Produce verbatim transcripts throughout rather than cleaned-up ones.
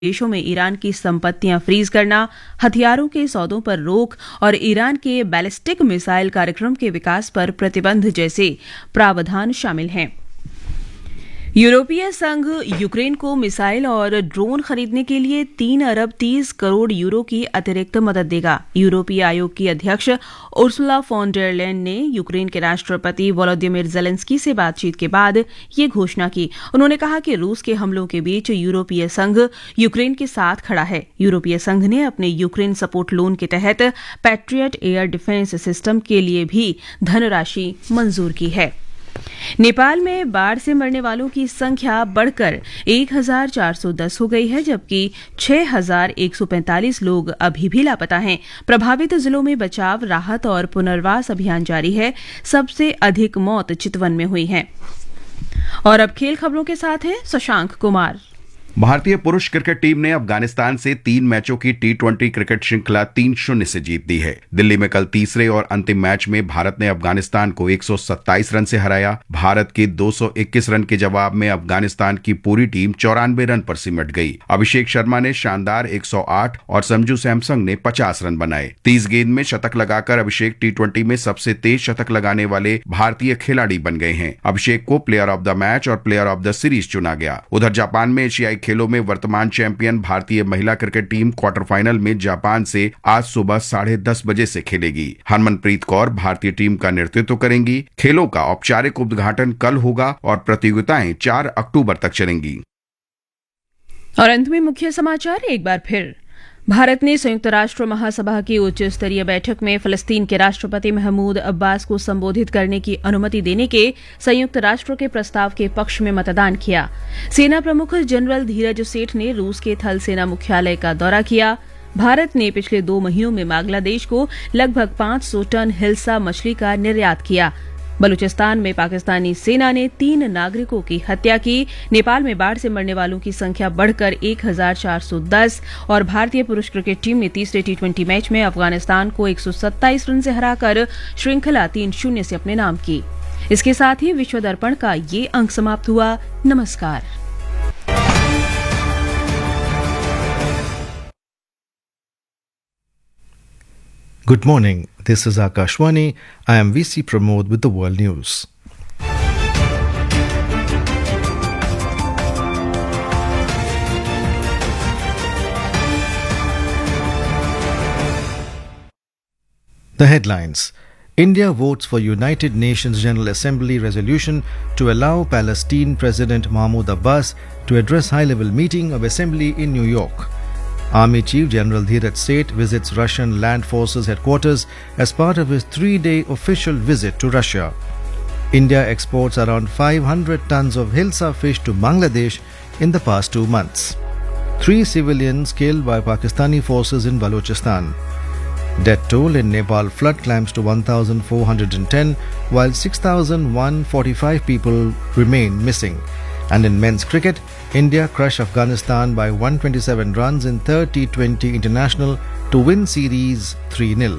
देशों में ईरान की संपत्तियां फ्रीज करना, हथियारों के सौदों पर रोक और ईरान के बैलिस्टिक मिसाइल कार्यक्रम के विकास पर प्रतिबंध जैसे प्रावधान शामिल हैं। यूरोपीय संघ यूक्रेन को मिसाइल और ड्रोन खरीदने के लिए तीन अरब तीस करोड़ यूरो की अतिरिक्त मदद देगा। यूरोपीय आयोग की अध्यक्ष उर्सुला फॉन डर लेyen ने यूक्रेन के राष्ट्रपति वोलोदिमिर जेलेंस्की से बातचीत के बाद ये घोषणा की। उन्होंने कहा कि रूस के हमलों के बीच यूरोपीय संघ यूक्रेन के साथ खड़ा है। यूरोपीय संघ ने अपने यूक्रेन सपोर्ट लोन के तहत पैट्रियट एयर डिफेंस सिस्टम के लिए भी धनराशि मंजूर की है। नेपाल में बाढ़ से मरने वालों की संख्या बढ़कर एक हजार चार सौ दस हो गई है, जबकि छह हजार एक सौ पैंतालीस लोग अभी भी लापता हैं। प्रभावित जिलों में बचाव, राहत और पुनर्वास अभियान जारी है। सबसे अधिक मौत चितवन में हुई है। और अब खेल खबरों के साथ हैं शशांक कुमार। भारतीय पुरुष क्रिकेट टीम ने अफगानिस्तान से तीन मैचों की टी ट्वेंटी क्रिकेट श्रृंखला तीन शून्य से जीत दी है। दिल्ली में कल तीसरे और अंतिम मैच में भारत ने अफगानिस्तान को एक सौ सत्ताईस रन से हराया। भारत के दो सौ इक्कीस रन के जवाब में अफगानिस्तान की पूरी टीम चौरानवे रन पर सिमट गई। अभिषेक शर्मा ने शानदार एक सौ आठ और संजू सैमसंग ने पचास रन बनाए। तीस गेंद में शतक लगाकर अभिषेक टी ट्वेंटी में सबसे तेज शतक लगाने वाले भारतीय खिलाड़ी बन गए हैं। अभिषेक को प्लेयर ऑफ द मैच और प्लेयर ऑफ द सीरीज चुना गया। उधर जापान में एशियाई खेलों में वर्तमान चैंपियन भारतीय महिला क्रिकेट टीम क्वार्टर फाइनल में जापान से आज सुबह साढ़े दस बजे से खेलेगी। हरमनप्रीत कौर भारतीय टीम का नेतृत्व करेंगी। खेलों का औपचारिक उद्घाटन कल होगा और प्रतियोगिताएं चार अक्टूबर तक चलेंगी। और अंत में मुख्य समाचार एक बार फिर। भारत ने संयुक्त राष्ट्र महासभा की उच्च स्तरीय बैठक में फलस्तीन के राष्ट्रपति महमूद अब्बास को संबोधित करने की अनुमति देने के संयुक्त राष्ट्र के प्रस्ताव के पक्ष में मतदान किया। सेना प्रमुख जनरल धीरज सेठ ने रूस के थल सेना मुख्यालय का दौरा किया। भारत ने पिछले दो महीनों में बांग्लादेश को लगभग पांच सौ टन हिल्सा मछली का निर्यात किया। बलूचिस्तान में पाकिस्तानी सेना ने तीन नागरिकों की हत्या की। नेपाल में बाढ़ से मरने वालों की संख्या बढ़कर एक हजार चार सौ दस और भारतीय पुरुष क्रिकेट टीम ने तीसरे टी ट्वेंटी मैच में अफगानिस्तान को एक सौ सत्ताईस रन से हराकर श्रृंखला तीन शून्य से अपने नाम की। इसके साथ ही विश्व दर्पण का ये अंक समाप्त हुआ। नमस्कार। Good morning, this is Akashwani. I am V C Pramod with the World News. The headlines. India votes for United Nations General Assembly resolution to allow Palestine President Mahmoud Abbas to address high-level meeting of assembly in New York. Army Chief General Dheeraj Seth visits Russian Land Forces headquarters as part of his three-day official visit to Russia. India exports around five hundred tons of Hilsa fish to Bangladesh in the past two months. Three civilians killed by Pakistani forces in Balochistan. Death toll in Nepal flood climbs to one thousand four hundred ten, while six thousand one hundred forty-five people remain missing. And in men's cricket, India crushed Afghanistan by one hundred twenty-seven runs in third T twenty International to win series three nil.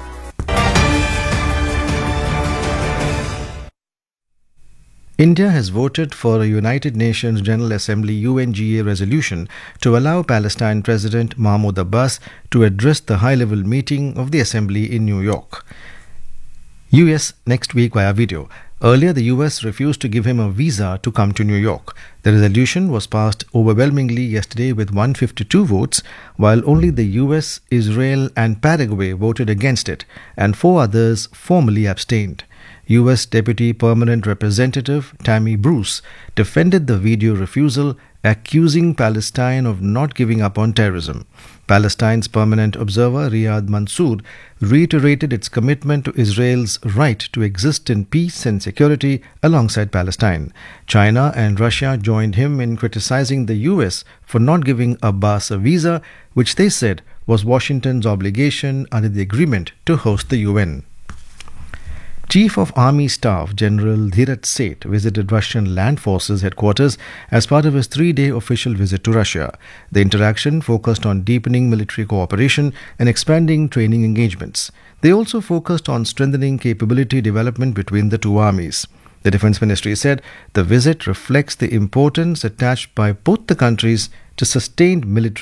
India has voted for a United Nations General Assembly U N G A resolution to allow Palestine President Mahmoud Abbas to address the high-level meeting of the Assembly in New York. U S next week via video. Earlier, the U S refused to give him a visa to come to New York. The resolution was passed overwhelmingly yesterday with one hundred fifty-two votes, while only the U S, Israel and Paraguay voted against it, and four others formally abstained. U S Deputy Permanent Representative Tammy Bruce defended the video refusal, accusing Palestine of not giving up on terrorism. Palestine's permanent observer Riyad Mansour reiterated its commitment to Israel's right to exist in peace and security alongside Palestine. China and Russia joined him in criticizing the U S for not giving Abbas a visa, which they said was Washington's obligation under the agreement to host the U N. Chief of Army Staff General Dheeraj Seth visited Russian Land Forces headquarters as part of his three-day official visit to Russia. The interaction focused on deepening military cooperation and expanding training engagements. They also focused on strengthening capability development between the two armies. The Defense Ministry said the visit reflects the importance attached by both the countries to sustained military